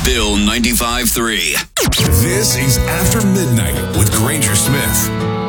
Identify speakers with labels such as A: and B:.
A: Bill 95.3.
B: This is After Midnight with Granger Smith.